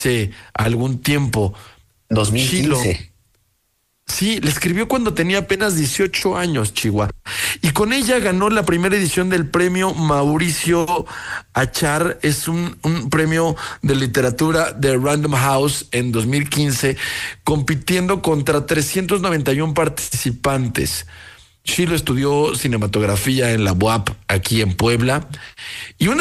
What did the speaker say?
algún tiempo. Chilo. 2015. Sí, le escribió cuando tenía apenas 18 años, Chihuahua. Y con ella ganó la primera edición del premio Mauricio Achar. Es un premio de literatura de Random House en 2015, compitiendo contra 391 participantes. Chilo estudió cinematografía en la UAP aquí en Puebla. Y una